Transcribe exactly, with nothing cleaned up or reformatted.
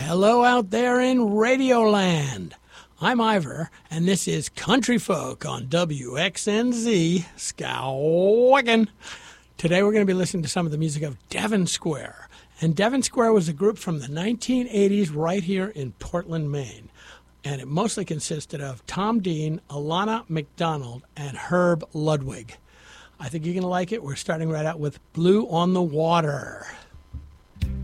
Hello out there in Radioland. I'm Ivor, and this is Country Folk on W X N Z, Skowhegan. Today we're going to be listening to some of the music of Devon Square. And Devon Square was a group from the nineteen eighties right here in Portland, Maine. And it mostly consisted of Tom Dean, Alana McDonald, and Herb Ludwig. I think you're going to like it. We're starting right out with Blue on the Water.